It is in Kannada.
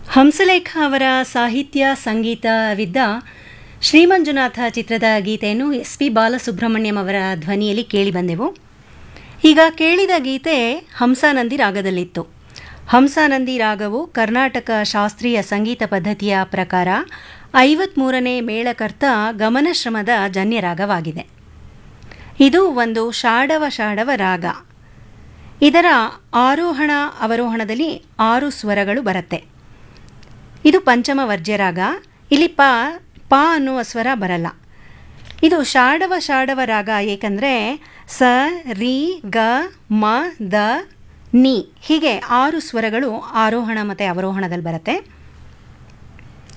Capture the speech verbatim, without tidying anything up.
ಹಂಸಲೇಖ ಅವರ ಸಾಹಿತ್ಯ ಸಂಗೀತವಿದ್ದ ಶ್ರೀಮಂಜುನಾಥ ಚಿತ್ರದ ಗೀತೆಯನ್ನು ಎಸ್ ಪಿ ಬಾಲಸುಬ್ರಹ್ಮಣ್ಯಂ ಅವರ ಧ್ವನಿಯಲ್ಲಿ ಕೇಳಿಬಂದೆವು. ಈಗ ಕೇಳಿದ ಗೀತೆ ಹಂಸಾನಂದಿ ರಾಗದಲ್ಲಿತ್ತು. ಹಂಸಾನಂದಿ ರಾಗವು ಕರ್ನಾಟಕ ಶಾಸ್ತ್ರೀಯ ಸಂಗೀತ ಪದ್ಧತಿಯ ಪ್ರಕಾರ ಐವತ್ಮೂರನೇ ಮೇಳಕರ್ತ ಗಮನಶ್ರಮದ ಜನ್ಯರಾಗವಾಗಿದೆ. ಇದು ಒಂದು ಷಾಡವ ಷಾಡವ ರಾಗ. ಇದರ ಆರೋಹಣ ಅವರೋಹಣದಲ್ಲಿ ಆರು ಸ್ವರಗಳು ಬರುತ್ತೆ. ಇದು ಪಂಚಮ ವರ್ಜ್ಯ ರಾಗ. ಇಲ್ಲಿ ಪ ಪ ಅನ್ನುವ ಸ್ವರ ಬರಲ್ಲ. ಇದು ಷಾಡವ ಷಾಡವ ರಾಗ ಏಕೆಂದರೆ ಸ ರಿ ಗ ಮ ದ ನಿ ಹೀಗೆ ಆರು ಸ್ವರಗಳು ಆರೋಹಣ ಮತ್ತು ಅವರೋಹಣದಲ್ಲಿ ಬರುತ್ತೆ.